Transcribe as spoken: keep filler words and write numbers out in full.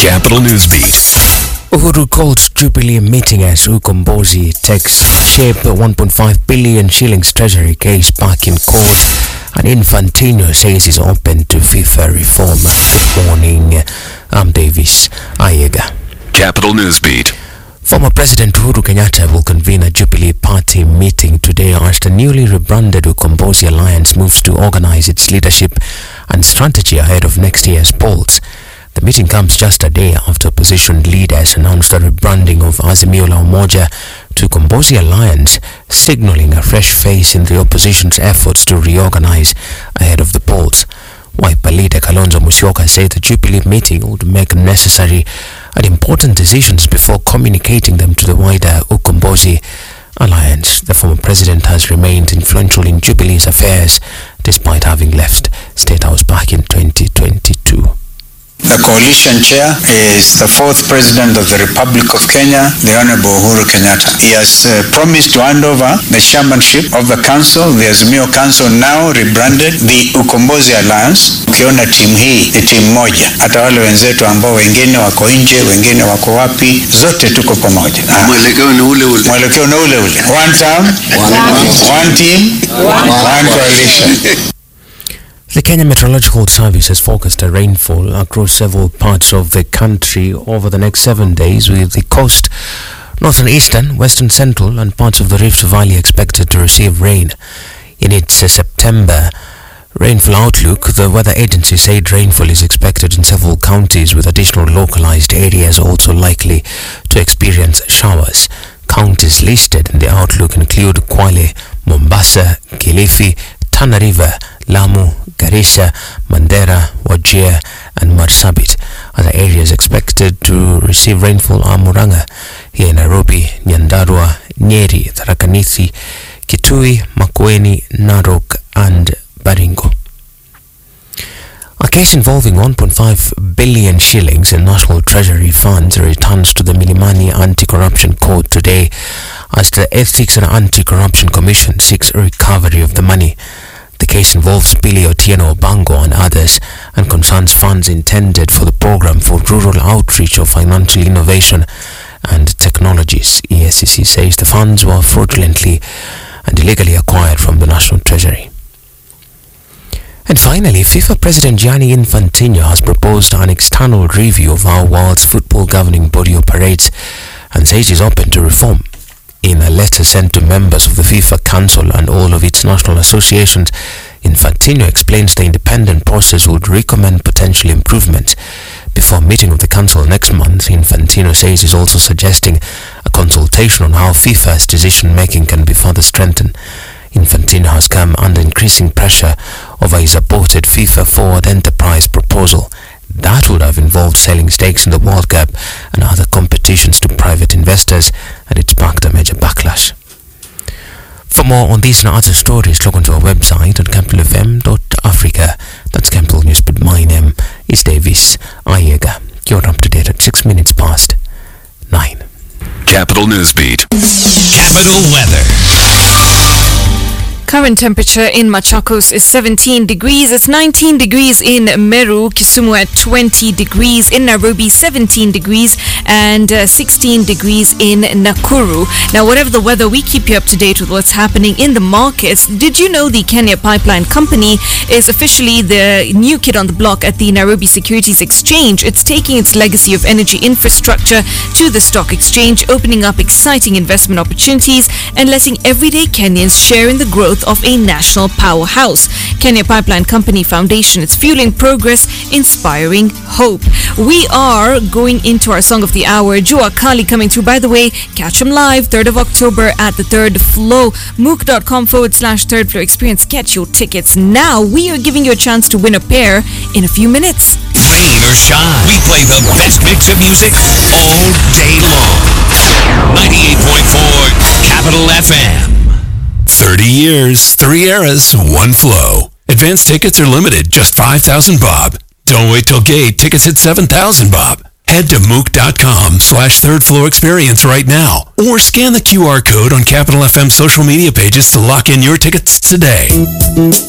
Capital Newsbeat. Uhuru calls Jubilee meeting as Ukombozi takes shape one point five billion shillings treasury case back in court, and Infantino says he's open to FIFA reform. Good morning, I'm Davis Ayega. Capital Newsbeat. Former President Uhuru Kenyatta will convene a Jubilee Party meeting today as the newly rebranded Ukombozi Alliance moves to organize its leadership and strategy ahead of next year's polls. The meeting comes just a day after opposition leaders announced the rebranding of Azimio la Umoja to Ukombozi Alliance, signaling a fresh face in the opposition's efforts to reorganize ahead of the polls. Wiper leader Kalonzo Musyoka said the Jubilee meeting would make necessary and important decisions before communicating them to the wider Ukombozi Alliance. The former president has remained influential in Jubilee's affairs despite having left State House back in twenty twenty-two. The coalition chair is the fourth president of the Republic of Kenya, the Honorable Uhuru Kenyatta. He has uh, promised to hand over the chairmanship of the council, the Azimio Council, now rebranded the Ukombozi Alliance. Ukiona timu hii ni timu moja, hata wale wenzetu ambao wengine wako nje, wengine wako wapi, zote tuko pamoja. Mwelekeo ni ule ule. Mwelekeo ni ule ule. One term, one, one team, one, one coalition. The Kenya Meteorological Service has forecast a rainfall across several parts of the country over the next seven days, with the coast, northern eastern, western central and parts of the Rift Valley expected to receive rain. In its uh, September rainfall outlook, the weather agency said rainfall is expected in several counties, with additional localized areas also likely to experience showers. Counties listed in the outlook include Kwale, Mombasa, Kilifi, Tana River, Lamu, Garissa, Mandera, Wajir and Marsabit. Other areas expected to receive rainfall are Murang'a, here Nairobi, Nyandarua, Nyeri, Tharaka Nithi, Kitui, Makueni, Narok and Baringo. A case involving one point five billion shillings in National Treasury funds returns to the Milimani Anti-Corruption Court today as the Ethics and Anti-Corruption Commission seeks recovery of the money. The case involves Billy Otieno Obango and others and concerns funds intended for the program for rural outreach of financial innovation and technologies. E S C C says the funds were fraudulently and illegally acquired from the National Treasury. And finally, FIFA President Gianni Infantino has proposed an external review of how world's football governing body operates and says he's open to reform. In a letter sent to members of the FIFA Council and all of its national associations, Infantino explains the independent process would recommend potential improvements. Before meeting of the Council next month, Infantino says he's also suggesting a consultation on how FIFA's decision-making can be further strengthened. Infantino has come under increasing pressure over his aborted FIFA Forward Enterprise proposal. That would have involved selling stakes in the World Cup and other competitions to private investors, and it sparked a major backlash. For more on these and other stories, log on to our website at capital f m dot africa. That's Capital News, but my name is Davis Ayega. You're up to date at six minutes past nine. Capital Newsbeat. Capital Weather. Current temperature in Machakos is seventeen degrees. It's nineteen degrees in Meru, Kisumu at twenty degrees, in Nairobi seventeen degrees, and uh, sixteen degrees in Nakuru. Now, whatever the weather, we keep you up to date with what's happening in the markets. Did you know the Kenya Pipeline Company is officially the new kid on the block at the Nairobi Securities Exchange? It's taking its legacy of energy infrastructure to the stock exchange, opening up exciting investment opportunities and letting everyday Kenyans share in the growth of a national powerhouse. Kenya Pipeline Company Foundation, it's fueling progress, inspiring hope. We are going into our song of the hour. Jua Kali coming through. By the way, catch him live third of October at the Third Flow. Mook.com forward slash Third Flow Experience. Get your tickets now. We are giving you a chance to win a pair in a few minutes. Rain or shine, we play the best mix of music all day long. ninety-eight point four Capital F M. thirty years, three eras, one flow. Advance tickets are limited, just five thousand bob. Don't wait till gate, tickets hit seven thousand bob. Head to mook.com slash third flow experience right now, or scan the Q R code on Capital F M social media pages to lock in your tickets today.